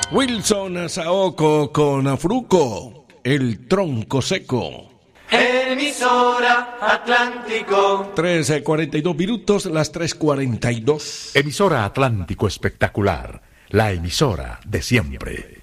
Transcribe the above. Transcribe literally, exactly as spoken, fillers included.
Wilson Saoko con Afruco, El Tronco Seco. Emisora Atlántico. tres cuarenta y dos minutos, las tres cuarenta y dos. Emisora Atlántico Espectacular, la emisora de siempre.